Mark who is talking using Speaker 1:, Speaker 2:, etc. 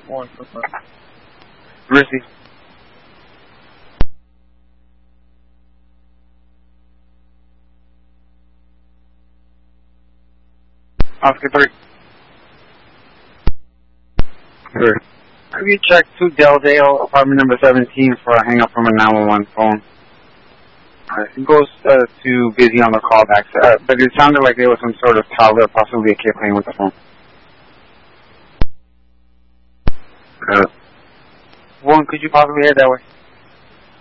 Speaker 1: One,
Speaker 2: Receive. Oscar 3. Sure. Could you check 2 Deldale, apartment number 17 for a hang-up from a 911 phone? It goes to busy on the callbacks, but it sounded like there was some sort of toddler, possibly a kid playing with the phone. One, could you possibly head that way?